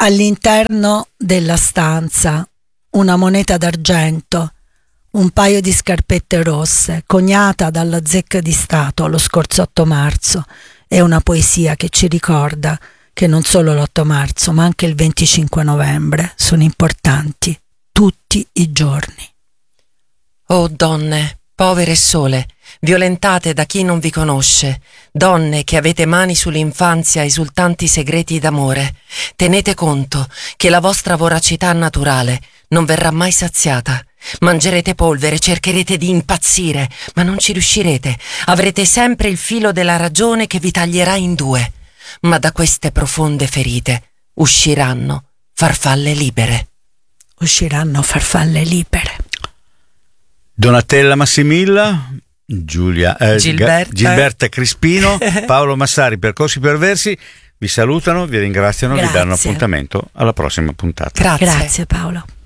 All'interno della stanza una moneta d'argento, un paio di scarpette rosse, coniata dalla zecca di Stato lo scorso 8 marzo, e una poesia che ci ricorda che non solo l'8 marzo ma anche il 25 novembre sono importanti tutti i giorni. Oh donne, povere e sole, violentate da chi non vi conosce, donne che avete mani sull'infanzia esultanti segreti d'amore, tenete conto che la vostra voracità naturale non verrà mai saziata. Mangerete polvere, cercherete di impazzire, ma non ci riuscirete. Avrete sempre il filo della ragione che vi taglierà in due. Ma da queste profonde ferite usciranno farfalle libere. Usciranno farfalle libere. Donatella Massimilla, Gilberta Crispino, Paolo Massari, Percorsi Perversi vi salutano, vi ringraziano, vi danno appuntamento alla prossima puntata. Grazie Paolo.